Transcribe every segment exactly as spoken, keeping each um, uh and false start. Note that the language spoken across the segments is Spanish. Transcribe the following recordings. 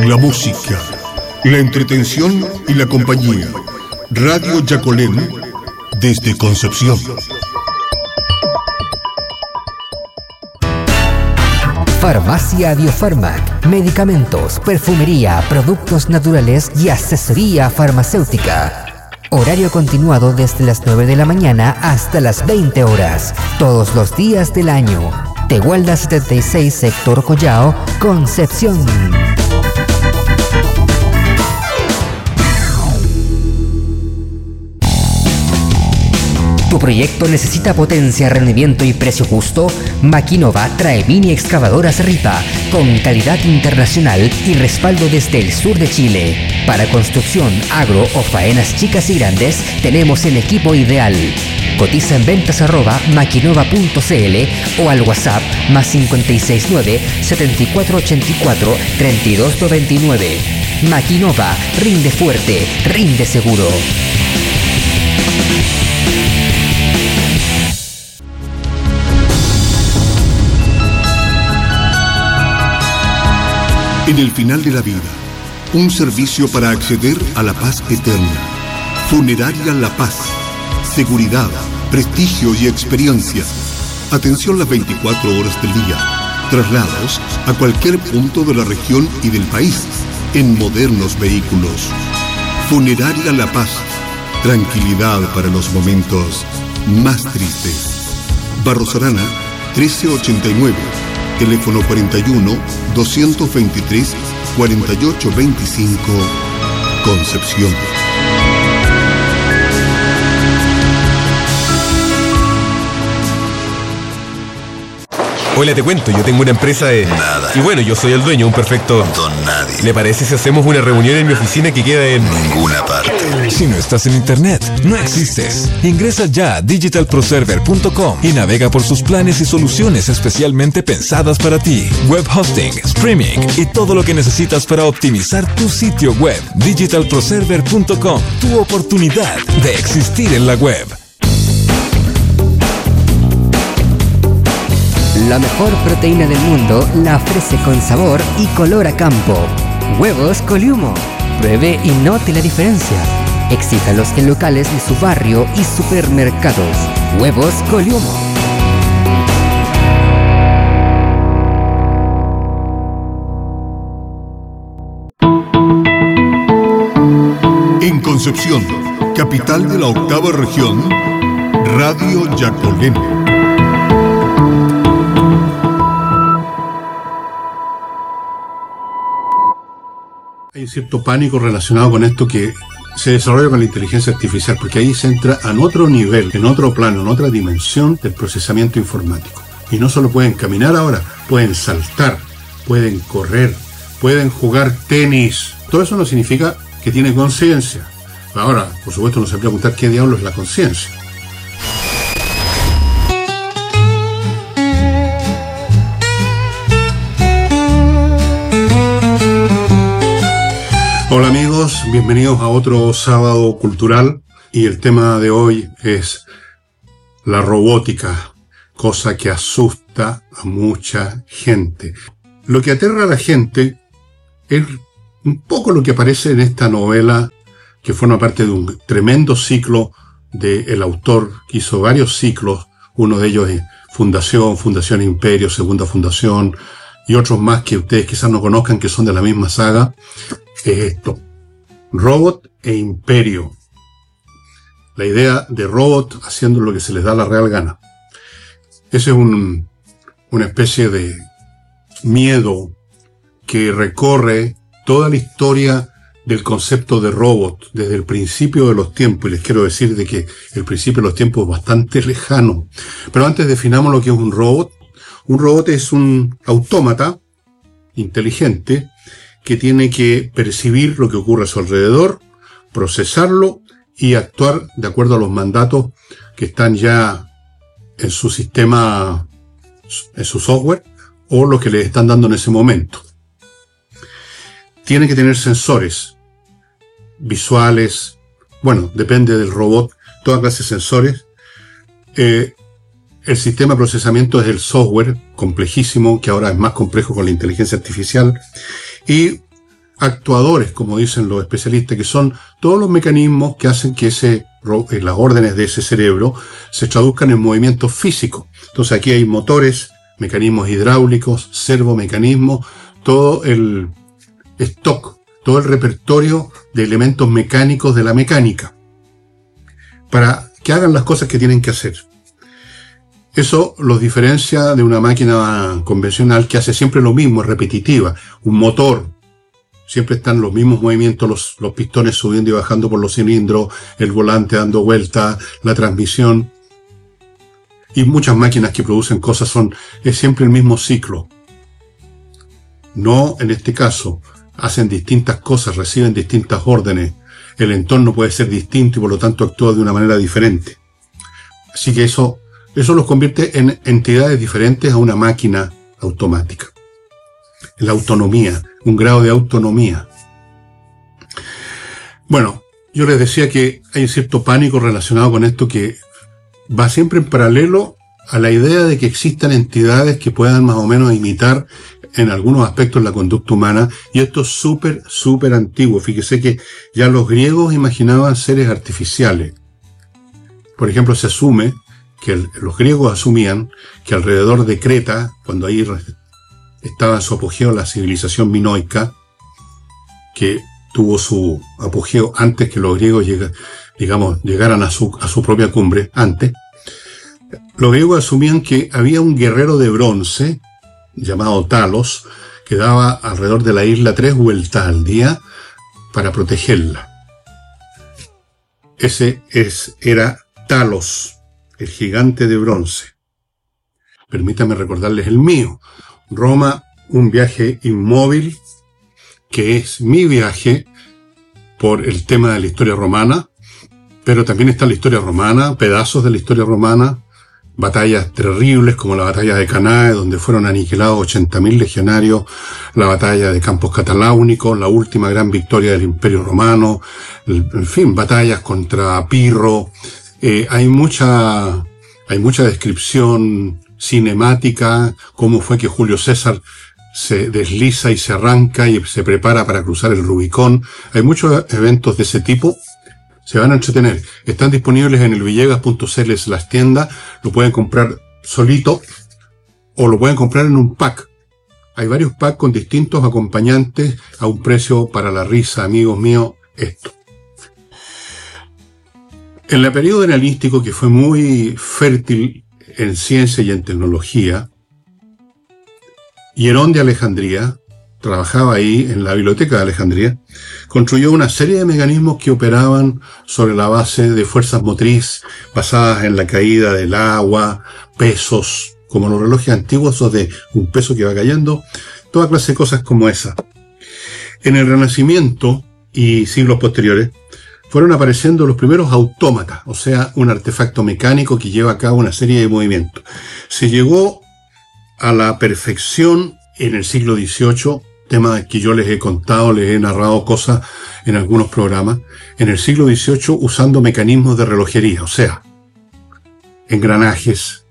la música, la entretención y la compañía. Radio Yacolén, desde Concepción. Farmacia Biofarmac, medicamentos, perfumería, productos naturales y asesoría farmacéutica. Horario continuado desde las nueve de la mañana hasta las veinte horas, todos los días del año. Tehuelda setenta y seis, sector Collao, Concepción. ¿Tu proyecto necesita potencia, rendimiento y precio justo? Maquinova trae mini excavadoras Ripa con calidad internacional y respaldo desde el sur de Chile. Para construcción, agro o faenas chicas y grandes, tenemos el equipo ideal. Cotiza en ventas arroba maquinova punto cl o al WhatsApp más cinco seis nueve, siete cuatro ocho cuatro, tres dos nueve nueve. Maquinova, rinde fuerte, rinde seguro. En el final de la vida, un servicio para acceder a la paz eterna. Funeraria La Paz. Seguridad, prestigio y experiencia. Atención las veinticuatro horas del día. Traslados a cualquier punto de la región y del país en modernos vehículos. Funeraria La Paz. Tranquilidad para los momentos más tristes. Barros Arana, trece ochenta y nueve. Teléfono cuarenta y uno, doscientos veintitrés, cuarenta y ocho veinticinco, Concepción. Hola, te cuento, yo tengo una empresa de... Nada. Y bueno, yo soy el dueño, un perfecto... Don nadie. ¿Le parece si hacemos una reunión en mi oficina que queda en... Ninguna parte. Si no estás en internet, no existes. Ingresa ya a digital pro server punto com y navega por sus planes y soluciones especialmente pensadas para ti. Web hosting, streaming y todo lo que necesitas para optimizar tu sitio web. digital pro server punto com, tu oportunidad de existir en la web. La mejor proteína del mundo la ofrece con sabor y color a campo. Huevos Coliumo. Pruebe y note la diferencia. Exíjalos en locales de su barrio y supermercados. Huevos Coliumo. En Concepción, capital de la octava región, Radio Yacolén. Hay cierto pánico relacionado con esto que se desarrolla con la inteligencia artificial, porque ahí se entra en otro nivel, en otro plano, en otra dimensión del procesamiento informático. Y no solo pueden caminar ahora, pueden saltar, pueden correr, pueden jugar tenis. Todo eso no significa que tiene conciencia. Ahora, por supuesto, nos se puede preguntar qué diablos es la conciencia. Hola amigos, bienvenidos a otro sábado cultural y el tema de hoy es la robótica, cosa que asusta a mucha gente. Lo que aterra a la gente es un poco lo que aparece en esta novela que forma parte de un tremendo ciclo del autor que hizo varios ciclos, uno de ellos es Fundación, Fundación Imperio, Segunda Fundación y otros más que ustedes quizás no conozcan que son de la misma saga. Es esto, Robot e Imperio. La idea de robot haciendo lo que se les da la real gana. Ese es un, una especie de miedo que recorre toda la historia del concepto de robot desde el principio de los tiempos. Y les quiero decir de que el principio de los tiempos es bastante lejano. Pero antes definamos lo que es un robot. Un robot es un autómata inteligente que tiene que percibir lo que ocurre a su alrededor, procesarlo y actuar de acuerdo a los mandatos que están ya en su sistema, en su software, o los que le están dando en ese momento. Tiene que tener sensores visuales, bueno, depende del robot, toda clase de sensores. Eh, el sistema de procesamiento es el software complejísimo, que ahora es más complejo con la inteligencia artificial. Y actuadores, como dicen los especialistas, que son todos los mecanismos que hacen que ese, las órdenes de ese cerebro se traduzcan en movimientos físicos. Entonces aquí hay motores, mecanismos hidráulicos, servomecanismos, todo el stock, todo el repertorio de elementos mecánicos de la mecánica, para que hagan las cosas que tienen que hacer. Eso los diferencia de una máquina convencional que hace siempre lo mismo, es repetitiva. Un motor, siempre están los mismos movimientos, los, los pistones subiendo y bajando por los cilindros, el volante dando vueltas, la transmisión. Y muchas máquinas que producen cosas son, es siempre el mismo ciclo. No, en este caso, hacen distintas cosas, reciben distintas órdenes. El entorno puede ser distinto y por lo tanto actúa de una manera diferente. Así que eso, eso los convierte en entidades diferentes a una máquina automática. La autonomía, un grado de autonomía. Bueno, yo les decía que hay cierto pánico relacionado con esto que va siempre en paralelo a la idea de que existan entidades que puedan más o menos imitar en algunos aspectos la conducta humana, y esto es súper, súper antiguo. Fíjese que ya los griegos imaginaban seres artificiales. Por ejemplo, se asume que el, los griegos asumían que alrededor de Creta, cuando ahí estaba en su apogeo la civilización minoica, que tuvo su apogeo antes que los griegos llega, digamos, llegaran a su, a su propia cumbre, antes, los griegos asumían que había un guerrero de bronce, llamado Talos, que daba alrededor de la isla tres vueltas al día para protegerla. Ese es, era Talos, el gigante de bronce. Permítanme recordarles el mío. Roma, un viaje inmóvil, que es mi viaje por el tema de la historia romana, pero también está la historia romana, pedazos de la historia romana, batallas terribles como la batalla de Canae, donde fueron aniquilados ochenta mil legionarios, la batalla de Campos Cataláunicos, la última gran victoria del Imperio Romano, en fin, batallas contra Pirro. Eh, hay mucha, hay mucha descripción cinemática, cómo fue que Julio César se desliza y se arranca y se prepara para cruzar el Rubicón. Hay muchos eventos de ese tipo. Se van a entretener. Están disponibles en el villegas punto c l las tiendas. Lo pueden comprar solito o lo pueden comprar en un pack. Hay varios packs con distintos acompañantes a un precio para la risa, amigos míos, esto. En el periodo helenístico, que fue muy fértil en ciencia y en tecnología, Hierón de Alejandría, trabajaba ahí en la biblioteca de Alejandría, construyó una serie de mecanismos que operaban sobre la base de fuerzas motrices basadas en la caída del agua, pesos, como los relojes antiguos, o de un peso que va cayendo, toda clase de cosas como esa. En el Renacimiento y siglos posteriores fueron apareciendo los primeros autómatas, o sea, un artefacto mecánico que lleva a cabo una serie de movimientos. Se llegó a la perfección en el siglo dieciocho, tema que yo les he contado, les he narrado cosas en algunos programas, en el siglo dieciocho usando mecanismos de relojería, o sea, engranajes,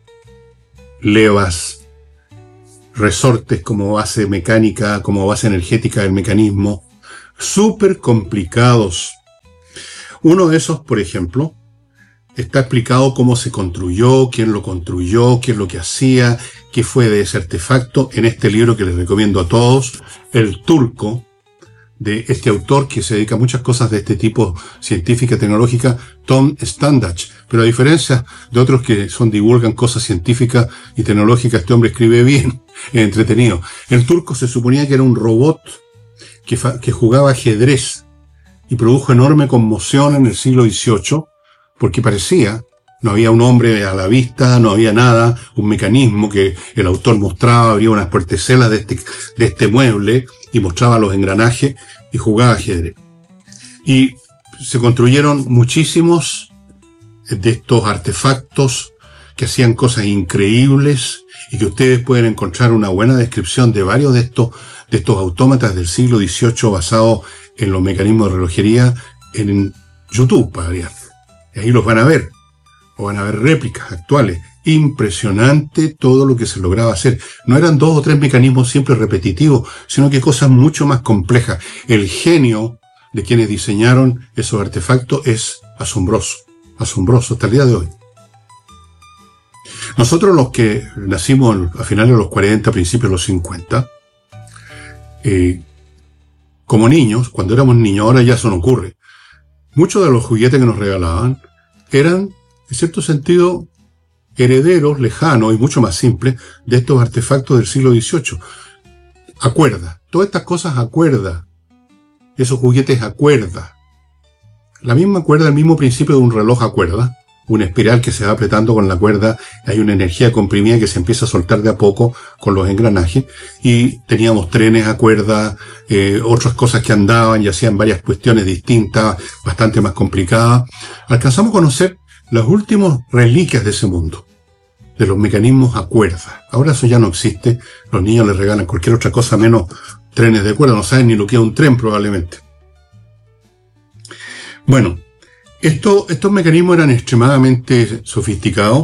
levas, resortes como base mecánica, como base energética del mecanismo, súper complicados. Uno de esos, por ejemplo, está explicado cómo se construyó, quién lo construyó, qué es lo que hacía, qué fue de ese artefacto, en este libro que les recomiendo a todos, El Turco, de este autor que se dedica a muchas cosas de este tipo, científica, tecnológica, Tom Standage. Pero a diferencia de otros que son divulgan cosas científicas y tecnológicas, este hombre escribe bien, es entretenido. El Turco se suponía que era un robot que, que jugaba ajedrez y produjo enorme conmoción en el siglo dieciocho, porque parecía, no había un hombre a la vista, no había nada, un mecanismo que el autor mostraba, abría unas puertezuelas de este, de este mueble y mostraba los engranajes y jugaba ajedrez. Y se construyeron muchísimos de estos artefactos que hacían cosas increíbles y que ustedes pueden encontrar una buena descripción de varios de estos, de estos autómatas del siglo dieciocho basados en los mecanismos de relojería en YouTube, para variar. Y ahí los van a ver, o van a ver réplicas actuales, impresionante todo lo que se lograba hacer. No eran dos o tres mecanismos siempre repetitivos, sino que cosas mucho más complejas. El genio de quienes diseñaron esos artefactos es asombroso, asombroso hasta el día de hoy. Nosotros los que nacimos a finales de los cuarenta, principios de los cincuenta, eh, como niños, cuando éramos niños, ahora ya eso no ocurre, muchos de los juguetes que nos regalaban eran, en cierto sentido, herederos lejanos y mucho más simples de estos artefactos del siglo dieciocho. A cuerda, todas estas cosas a cuerda, esos juguetes a cuerda. La misma cuerda, el mismo principio de un reloj a cuerda, una espiral que se va apretando con la cuerda, hay una energía comprimida que se empieza a soltar de a poco con los engranajes, y teníamos trenes a cuerda, eh, otras cosas que andaban y hacían varias cuestiones distintas, bastante más complicadas. Alcanzamos a conocer las últimas reliquias de ese mundo, de los mecanismos a cuerda. Ahora eso ya no existe, los niños les regalan cualquier otra cosa menos trenes de cuerda, no saben ni lo que es un tren probablemente. Bueno, Esto, estos mecanismos eran extremadamente sofisticados,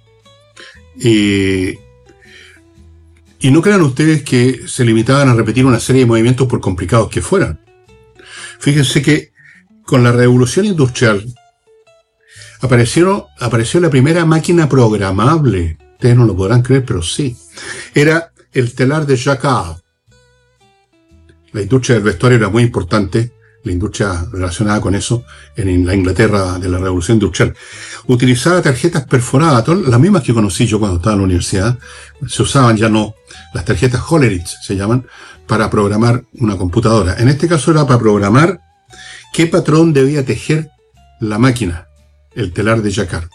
eh, y no crean ustedes que se limitaban a repetir una serie de movimientos por complicados que fueran. Fíjense que con la revolución industrial aparecieron, apareció la primera máquina programable. Ustedes no lo podrán creer, pero sí. Era el telar de Jacquard. La industria del vestuario era muy importante, la industria relacionada con eso, en la Inglaterra de la Revolución Industrial. Utilizaba tarjetas perforadas, todas las mismas que conocí yo cuando estaba en la universidad. Se usaban ya no, las tarjetas Hollerith se llaman, para programar una computadora. En este caso era para programar qué patrón debía tejer la máquina, el telar de Jacquard.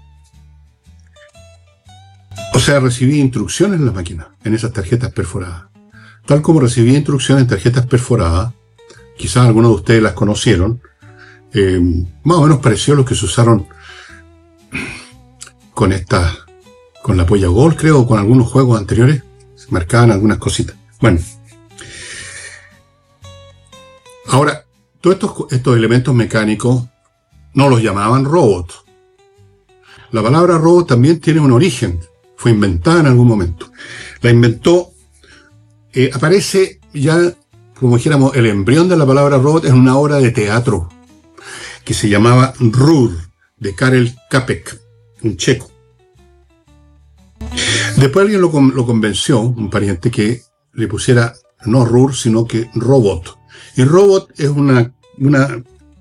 O sea, recibía instrucciones en la máquina, en esas tarjetas perforadas. Tal como recibía instrucciones en tarjetas perforadas, quizás algunos de ustedes las conocieron, eh, más o menos pareció a los que se usaron con esta, con la Polla Gol, creo, o con algunos juegos anteriores, se marcaban algunas cositas. Bueno, ahora, todos estos, estos elementos mecánicos no los llamaban robots. La palabra robot también tiene un origen, fue inventada en algún momento. La inventó, eh, aparece ya, como dijéramos, el embrión de la palabra robot en una obra de teatro que se llamaba Rur, de Karel Čapek, un checo. Después alguien lo, lo convenció, un pariente, que le pusiera no Rur, sino que robot. Y robot es una, una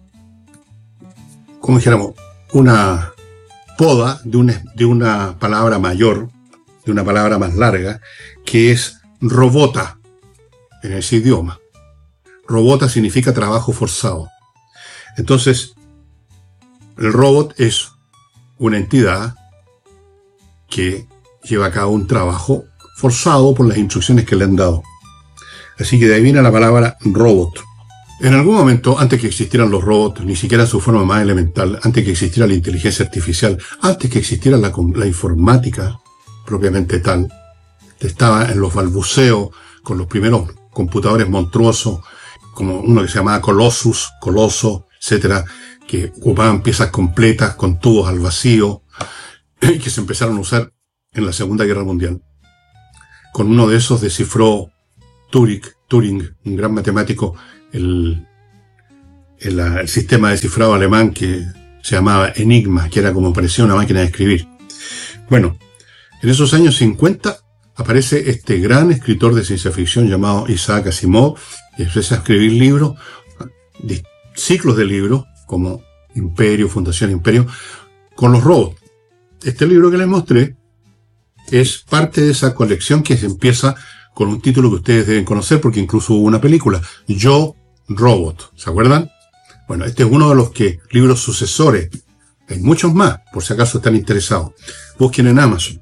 como dijéramos, una poda de una, de una palabra mayor, de una palabra más larga, que es robota en ese idioma. Robota significa trabajo forzado. Entonces, el robot es una entidad que lleva a cabo un trabajo forzado por las instrucciones que le han dado. Así que de ahí viene la palabra robot. En algún momento, antes que existieran los robots, ni siquiera en su forma más elemental, antes que existiera la inteligencia artificial, antes que existiera la, la informática propiamente tal, estaba en los balbuceos con los primeros computadores monstruosos, como uno que se llamaba Colossus, Coloso, etcétera, que ocupaban piezas completas con tubos al vacío, y que se empezaron a usar en la Segunda Guerra Mundial. Con uno de esos descifró Turing, Turing, un gran matemático, el, el, el sistema de cifrado alemán que se llamaba Enigma, que era como parecía una máquina de escribir. Bueno, en esos años cincuenta aparece este gran escritor de ciencia ficción llamado Isaac Asimov, y empieza a escribir libros, ciclos de libros, como Imperio, Fundación Imperio, con los robots. Este libro que les mostré es parte de esa colección que se empieza con un título que ustedes deben conocer, porque incluso hubo una película, Yo, Robot. ¿Se acuerdan? Bueno, este es uno de los que, libros sucesores. Hay muchos más, por si acaso están interesados. Busquen en Amazon.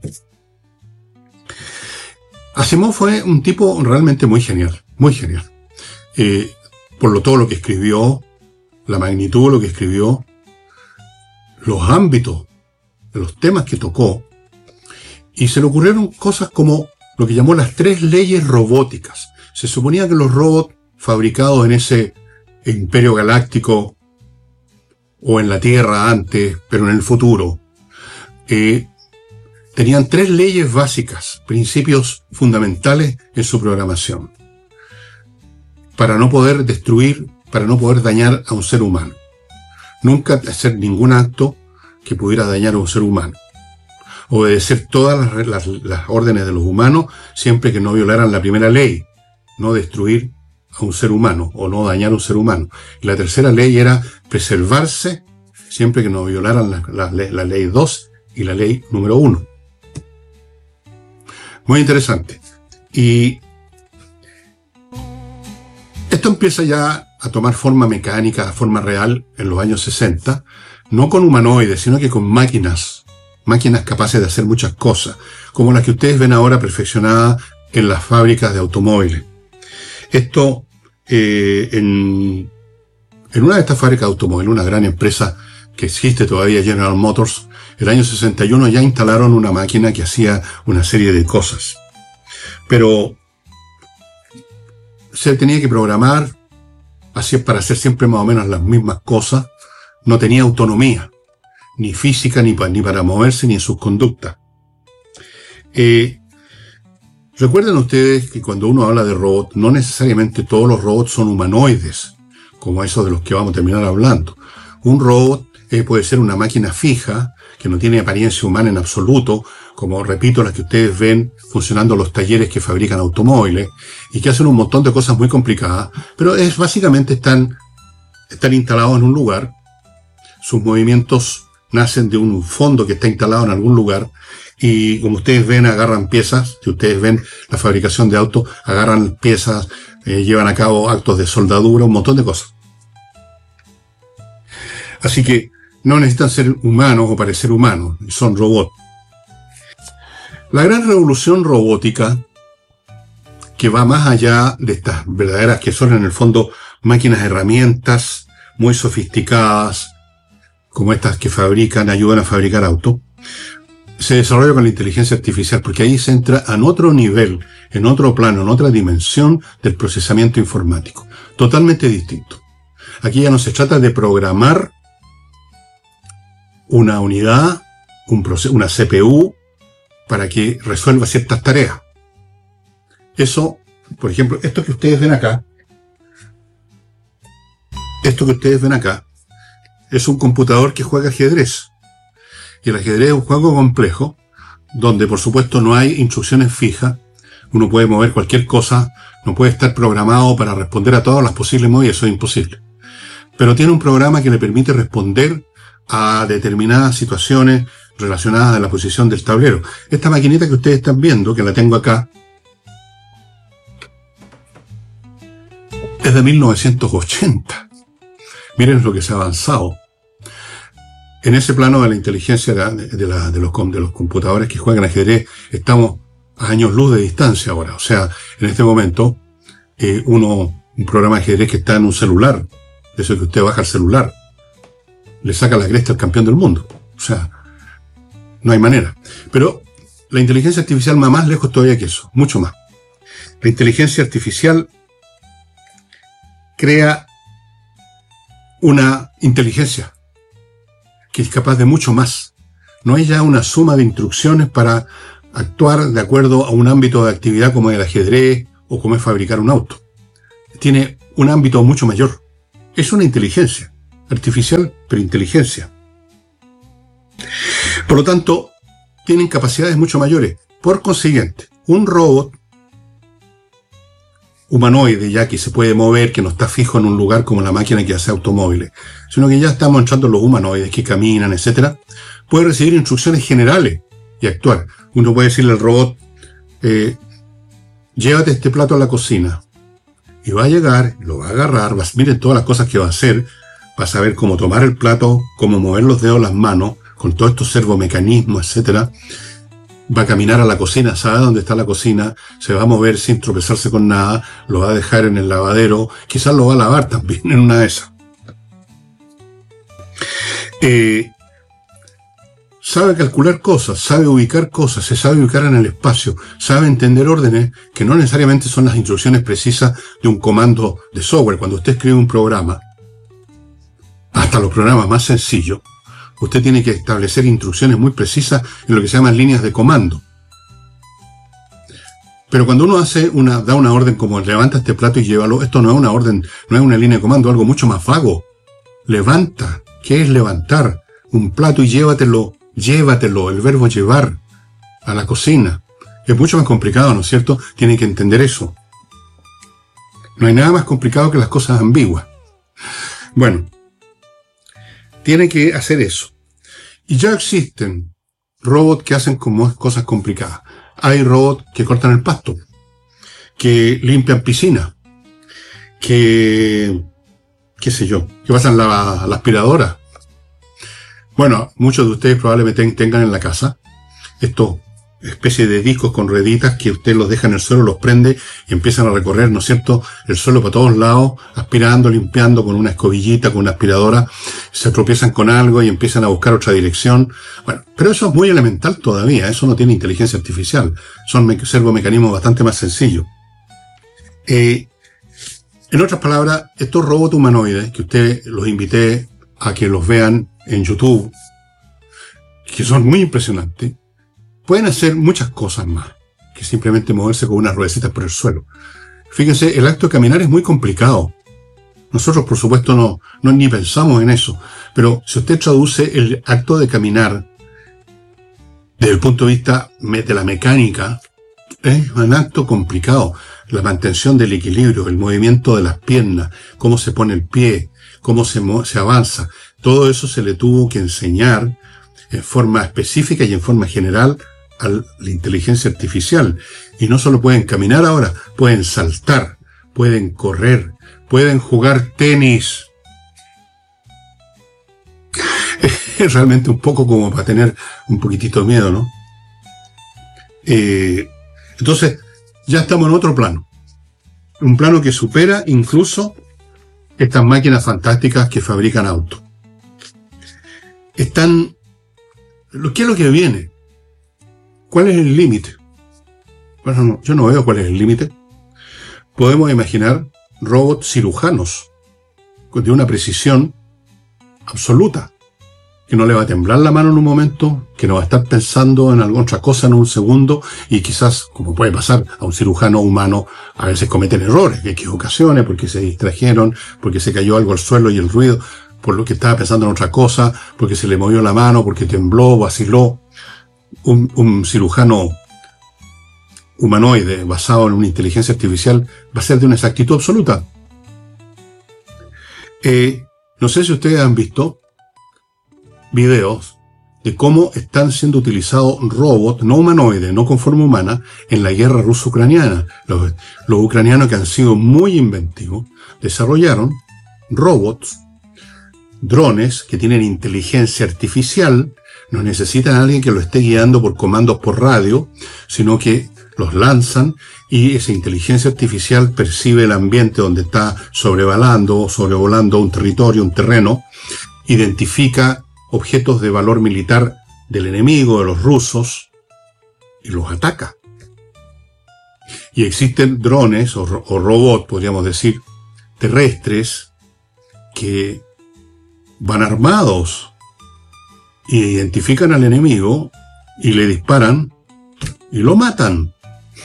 Asimov fue un tipo realmente muy genial, muy genial. Eh, por lo todo lo que escribió, la magnitud de lo que escribió, los ámbitos de los temas que tocó, y se le ocurrieron cosas como lo que llamó las tres leyes robóticas. Se suponía que los robots fabricados en ese imperio galáctico, o en la Tierra antes, pero en el futuro, eh, tenían tres leyes básicas, principios fundamentales en su programación, para no poder destruir, para no poder dañar a un ser humano. Nunca hacer ningún acto que pudiera dañar a un ser humano. Obedecer todas las, las, las órdenes de los humanos siempre que no violaran la primera ley, no destruir a un ser humano o no dañar a un ser humano. Y la tercera ley era preservarse siempre que no violaran la, la, la ley dos y la ley número uno. Muy interesante. Y esto empieza ya a tomar forma mecánica, forma real en los años sesenta, no con humanoides, sino que con máquinas, máquinas capaces de hacer muchas cosas, como las que ustedes ven ahora perfeccionadas en las fábricas de automóviles. Esto, eh, en, en una de estas fábricas de automóviles, una gran empresa que existe todavía, General Motors, el año sesenta y uno ya instalaron una máquina que hacía una serie de cosas. Pero se tenía que programar así para hacer siempre más o menos las mismas cosas. No tenía autonomía, ni física, ni, pa, ni para moverse, ni en sus conductas. Eh, recuerden ustedes que cuando uno habla de robot, no necesariamente todos los robots son humanoides, como esos de los que vamos a terminar hablando. Un robot eh, puede ser una máquina fija, que no tiene apariencia humana en absoluto, como, repito, las que ustedes ven funcionando los talleres que fabrican automóviles, y que hacen un montón de cosas muy complicadas, pero es básicamente están, están instalados en un lugar, sus movimientos nacen de un fondo que está instalado en algún lugar, y como ustedes ven, agarran piezas, si ustedes ven la fabricación de autos, agarran piezas, eh, llevan a cabo actos de soldadura, un montón de cosas. Así que no necesitan ser humanos o parecer humanos, son robots. La gran revolución robótica, que va más allá de estas verdaderas que son en el fondo máquinas herramientas muy sofisticadas, como estas que fabrican, ayudan a fabricar autos, se desarrolla con la inteligencia artificial, porque ahí se entra en otro nivel, en otro plano, en otra dimensión del procesamiento informático, totalmente distinto. Aquí ya no se trata de programar una unidad, un proceso, una C P U, para que resuelva ciertas tareas. Eso, por ejemplo, esto que ustedes ven acá, esto que ustedes ven acá, es un computador que juega ajedrez. Y el ajedrez es un juego complejo, donde por supuesto no hay instrucciones fijas, uno puede mover cualquier cosa, no puede estar programado para responder a todas las posibles movidas, eso es imposible. Pero tiene un programa que le permite responder a determinadas situaciones relacionadas a la posición del tablero. Esta maquinita que ustedes están viendo, que la tengo acá, es de mil novecientos ochenta. Miren lo que se ha avanzado. En ese plano de la inteligencia de, la, de, la, de, los, de los computadores que juegan ajedrez, estamos a años luz de distancia ahora. O sea, en este momento, eh, uno, un programa de ajedrez que está en un celular, eso que usted baja al celular, le saca la cresta al campeón del mundo. O sea, no hay manera. Pero la inteligencia artificial va más lejos todavía que eso, mucho más. La inteligencia artificial crea una inteligencia que es capaz de mucho más. No hay ya una suma de instrucciones para actuar de acuerdo a un ámbito de actividad como el ajedrez o como es fabricar un auto. Tiene un ámbito mucho mayor. Es una inteligencia artificial, pero inteligencia. Por lo tanto, tienen capacidades mucho mayores. Por consiguiente, un robot humanoide, ya que se puede mover, que no está fijo en un lugar como la máquina que hace automóviles, sino que ya estamos entrando en los humanoides que caminan, etcétera, puede recibir instrucciones generales y actuar. Uno puede decirle al robot, eh, llévate este plato a la cocina, y va a llegar, lo va a agarrar, va, miren todas las cosas que va a hacer, va a saber cómo tomar el plato, cómo mover los dedos, las manos, con todos estos servomecanismos, etcétera. Va a caminar a la cocina, sabe dónde está la cocina, se va a mover sin tropezarse con nada, lo va a dejar en el lavadero, quizás lo va a lavar también en una de esas. Eh, sabe calcular cosas, sabe ubicar cosas, se sabe ubicar en el espacio, sabe entender órdenes que no necesariamente son las instrucciones precisas de un comando de software. Cuando usted escribe un programa, hasta los programas más sencillos, usted tiene que establecer instrucciones muy precisas en lo que se llaman líneas de comando. Pero cuando uno hace una, da una orden como levanta este plato y llévalo, esto no es una orden, no es una línea de comando, algo mucho más vago. Levanta. ¿Qué es levantar? Un plato y llévatelo, llévatelo, el verbo llevar a la cocina. Es mucho más complicado, ¿no es cierto? Tienen que entender eso. No hay nada más complicado que las cosas ambiguas. Bueno, tiene que hacer eso. Y ya existen robots que hacen como cosas complicadas. Hay robots que cortan el pasto, que limpian piscinas, que, qué sé yo, que pasan la, la aspiradora. Bueno, muchos de ustedes probablemente tengan en la casa estos especies de discos con rueditas que usted los deja en el suelo, los prende y empiezan a recorrer, ¿no es cierto?, el suelo para todos lados, aspirando, limpiando con una escobillita, con una aspiradora, se tropiezan con algo y empiezan a buscar otra dirección. Bueno, pero eso es muy elemental todavía, eso no tiene inteligencia artificial, son me- servomecanismos bastante más sencillos. Eh, en otras palabras, estos robots humanoides, que usted los invité a que los vean en YouTube, que son muy impresionantes, pueden hacer muchas cosas más que simplemente moverse con unas ruedecitas por el suelo. Fíjense, el acto de caminar es muy complicado. Nosotros, por supuesto, no, no ni pensamos en eso. Pero si usted traduce el acto de caminar desde el punto de vista de la mecánica, es un acto complicado. La mantención del equilibrio, el movimiento de las piernas, cómo se pone el pie, cómo se, se avanza. Todo eso se le tuvo que enseñar en forma específica y en forma general a la inteligencia artificial. Y no solo pueden caminar ahora, pueden saltar, pueden correr, pueden jugar tenis. Es realmente un poco como para tener un poquitito de miedo, ¿no? Eh, entonces, ya estamos en otro plano. Un plano que supera incluso estas máquinas fantásticas que fabrican autos. Están... ¿Qué es lo que viene? ¿Cuál es el límite? Bueno, no, yo no veo cuál es el límite. Podemos imaginar robots cirujanos de una precisión absoluta, que no le va a temblar la mano en un momento, que no va a estar pensando en alguna otra cosa en un segundo, y quizás, como puede pasar a un cirujano humano, a veces cometen errores, equivocaciones, porque se distrajeron, porque se cayó algo al suelo y el ruido, por lo que estaba pensando en otra cosa, porque se le movió la mano, porque tembló, vaciló. Un, un cirujano humanoide basado en una inteligencia artificial va a ser de una exactitud absoluta. Eh, no sé si ustedes han visto videos de cómo están siendo utilizados robots no humanoides, no con forma humana, en la guerra ruso-ucraniana. Los, los ucranianos, que han sido muy inventivos, desarrollaron robots, drones que tienen inteligencia artificial. No necesitan a alguien que lo esté guiando por comandos por radio, sino que los lanzan y esa inteligencia artificial percibe el ambiente donde está sobrevolando o sobrevolando un territorio, un terreno, identifica objetos de valor militar del enemigo, de los rusos, y los ataca. Y existen drones o, o robots, podríamos decir, terrestres, que van armados y identifican al enemigo y le disparan y lo matan.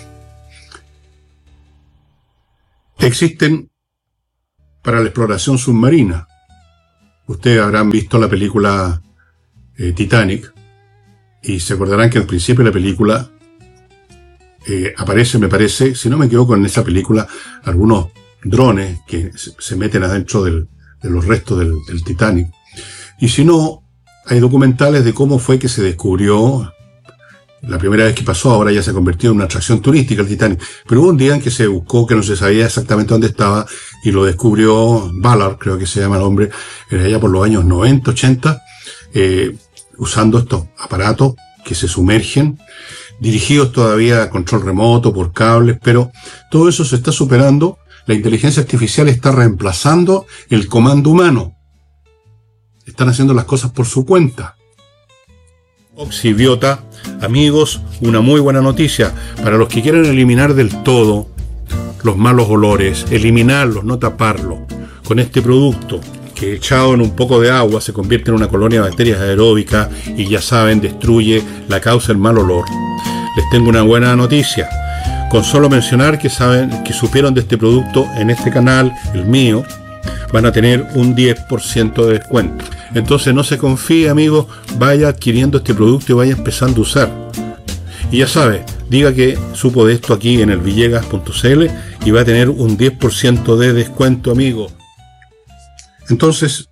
Existen para la exploración submarina. Ustedes habrán visto la película eh, Titanic y se acordarán que al principio de la película eh, aparece, me parece, si no me equivoco, en esa película algunos drones que se, se meten adentro del, de los restos del, del Titanic. Y si no, hay documentales de cómo fue que se descubrió la primera vez que pasó. Ahora ya se ha convertido en una atracción turística el Titanic, pero hubo un día en que se buscó, que no se sabía exactamente dónde estaba, y lo descubrió Ballard, creo que se llama el hombre, era allá por los años noventa, ochenta, eh, usando estos aparatos que se sumergen, dirigidos todavía a control remoto por cables, pero todo eso se está superando. La inteligencia artificial está reemplazando el comando humano. Están haciendo las cosas por su cuenta. Oxibiota, amigos, una muy buena noticia para los que quieren eliminar del todo los malos olores, eliminarlos, no taparlos, con este producto que echado en un poco de agua se convierte en una colonia de bacterias aeróbicas y ya saben, destruye la causa del mal olor. Les tengo una buena noticia. Con solo mencionar que saben, que supieron de este producto en este canal, el mío, van a tener un diez por ciento de descuento. Entonces no se confíe, amigos, vaya adquiriendo este producto y vaya empezando a usar. Y ya sabe, diga que supo de esto aquí en el villegas punto c l y va a tener un diez por ciento de descuento, amigo. Entonces,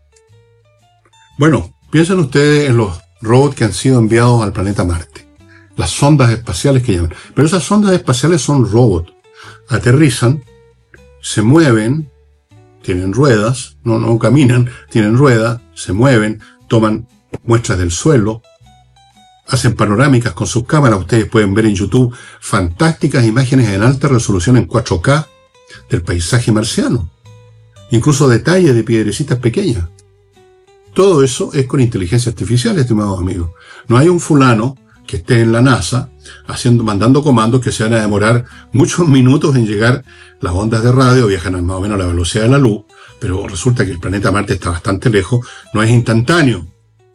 bueno, piensen ustedes en los robots que han sido enviados al planeta Marte. Las sondas espaciales que llaman. Pero esas sondas espaciales son robots. Aterrizan, se mueven, tienen ruedas, no, no caminan, tienen ruedas, se mueven, toman muestras del suelo, hacen panorámicas con sus cámaras. Ustedes pueden ver en YouTube fantásticas imágenes en alta resolución en cuatro K del paisaje marciano. Incluso detalles de piedrecitas pequeñas. Todo eso es con inteligencia artificial, estimados amigos. No hay un fulano que esté en la NASA haciendo, mandando comandos que se van a demorar muchos minutos en llegar. Las ondas de radio viajan a más o menos a la velocidad de la luz, pero resulta que el planeta Marte está bastante lejos, no es instantáneo.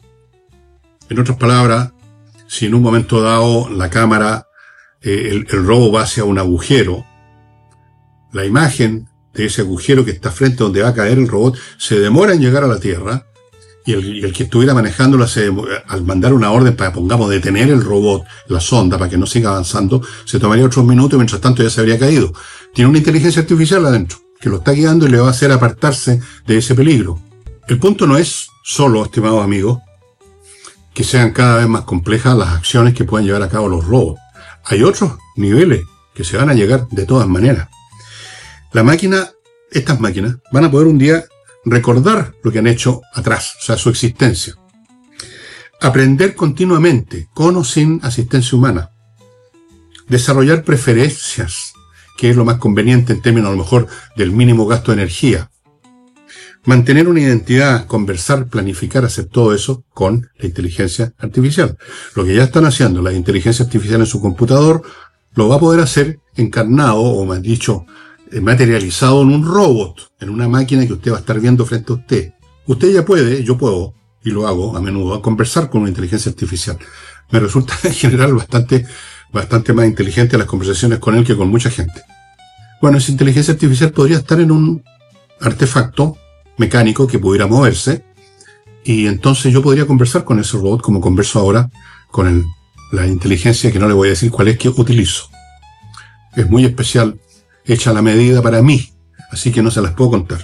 En otras palabras, si en un momento dado la cámara, eh, el, el robo va hacia un agujero, la imagen de ese agujero que está frente a donde va a caer el robot se demora en llegar a la Tierra, y el, y el que estuviera manejándola se, al mandar una orden para, pongamos, detener el robot, la sonda, para que no siga avanzando, se tomaría otros minutos y mientras tanto ya se habría caído. Tiene una inteligencia artificial adentro que lo está guiando y le va a hacer apartarse de ese peligro. El punto no es solo, estimados amigos, que sean cada vez más complejas las acciones que pueden llevar a cabo los robots. Hay otros niveles que se van a llegar de todas maneras. La máquina, estas máquinas, van a poder un día recordar lo que han hecho atrás, o sea, su existencia. Aprender continuamente, con o sin asistencia humana. Desarrollar preferencias, que es lo más conveniente en términos a lo mejor del mínimo gasto de energía. Mantener una identidad, conversar, planificar, hacer todo eso con la inteligencia artificial. Lo que ya están haciendo la inteligencia artificial en su computador, lo va a poder hacer encarnado, o más dicho, materializado en un robot, en una máquina que usted va a estar viendo frente a usted. Usted ya puede, yo puedo, y lo hago a menudo, conversar con una inteligencia artificial. Me resulta en general bastante, bastante más inteligente las conversaciones con él que con mucha gente. Bueno, esa inteligencia artificial podría estar en un artefacto mecánico que pudiera moverse, y entonces yo podría conversar con ese robot como converso ahora con el, la inteligencia que no le voy a decir cuál es que utilizo. Es muy especial, hecha a la medida para mí, así que no se las puedo contar.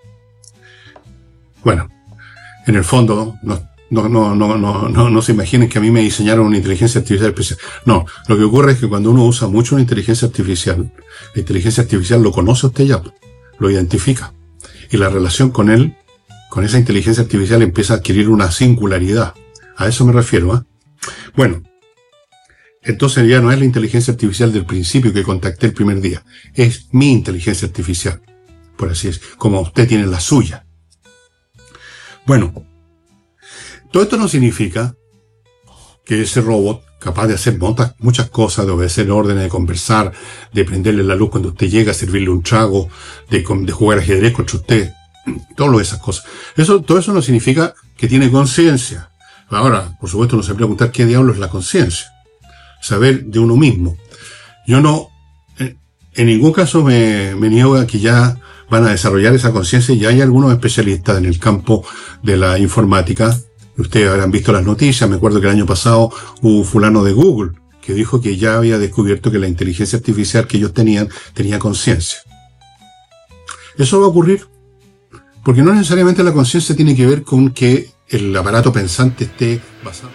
Bueno, en el fondo, no, no, no, no, no, no, no se imaginen que a mí me diseñaron una inteligencia artificial especial. No, lo que ocurre es que cuando uno usa mucho una inteligencia artificial, la inteligencia artificial lo conoce usted ya, lo identifica. Y la relación con él, con esa inteligencia artificial, empieza a adquirir una singularidad. A eso me refiero, ¿eh? Bueno, entonces ya no es la inteligencia artificial del principio que contacté el primer día. Es mi inteligencia artificial, por así decirlo, como usted tiene la suya. Bueno, todo esto no significa que ese robot, capaz de hacer muchas, muchas cosas, de obedecer órdenes, de conversar, de prenderle la luz cuando usted llega, servirle un trago, de, de jugar ajedrez contra usted, todas esas cosas. Eso, todo eso no significa que tiene conciencia. Ahora, por supuesto, uno se puede preguntar qué diablo es la conciencia. Saber de uno mismo. Yo no, en, en ningún caso me, me niego a que ya van a desarrollar esa conciencia, y ya hay algunos especialistas en el campo de la informática. Ustedes habrán visto las noticias. Me acuerdo que el año pasado hubo un fulano de Google que dijo que ya había descubierto que la inteligencia artificial que ellos tenían tenía conciencia. Eso va a ocurrir, porque no necesariamente la conciencia tiene que ver con que el aparato pensante esté basado.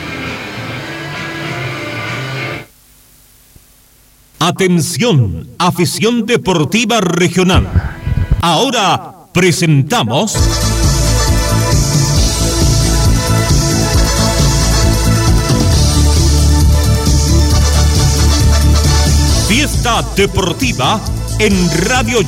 Atención, afición deportiva regional. Ahora presentamos Fiesta Deportiva en Radio